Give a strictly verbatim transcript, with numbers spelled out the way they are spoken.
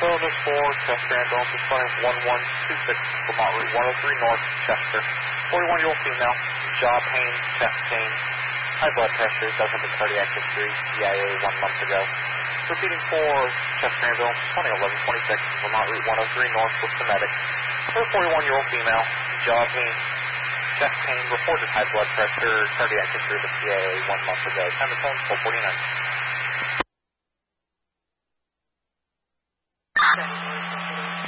So this for Chester ambulance is running one one two six, Vermont Route one oh three North, Chester. forty-one-year-old female, jaw pain, chest pain, high blood pressure, does have a cardiac history, C I A one month ago. Proceeding for Chester ambulance running eleven twenty-six, Vermont Route one oh three North with the medic. For a forty-one-year-old female, jaw pain, chest pain, reported high blood pressure, cardiac history of a C I A one month ago. Time to phone four forty-nine.